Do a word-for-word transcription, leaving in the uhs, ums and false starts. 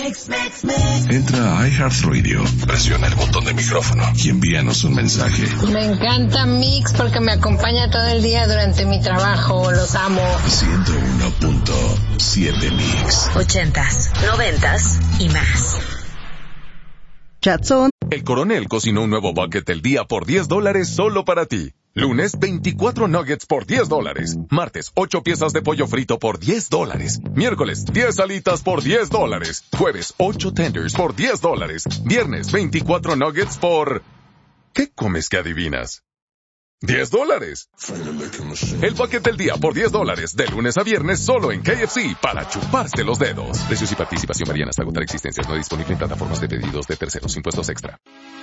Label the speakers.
Speaker 1: Mix, mix, mix.
Speaker 2: Entra a iHeartRadio, presiona el botón de micrófono y envíanos un mensaje.
Speaker 3: Me encanta Mix porque me acompaña todo el día durante mi trabajo. Los amo.
Speaker 2: ciento uno punto siete Mix.
Speaker 4: Ochentas, noventas y más.
Speaker 5: Chatzón.
Speaker 6: El Coronel cocinó un nuevo bucket del día por diez dólares solo para ti. Lunes, veinticuatro nuggets por diez dólares. Martes, ocho piezas de pollo frito por diez dólares. Miércoles, diez alitas por diez dólares. Jueves, ocho tenders por diez dólares. Viernes, veinticuatro nuggets por... ¿Qué comes que adivinas? diez dólares. El bucket del día por diez dólares, de lunes a viernes, solo en K F C, para chuparse los dedos. Precios y participación varían hasta agotar existencias. No disponible en plataformas de pedidos de terceros. Impuestos extra.